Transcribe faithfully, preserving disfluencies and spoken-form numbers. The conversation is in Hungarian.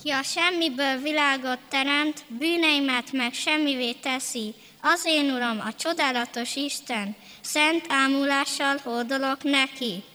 Ki a semmiből világot teremt, bűneimet meg semmivé teszi. Az én Uram, a csodálatos Isten, szent ámulással hódolok neki.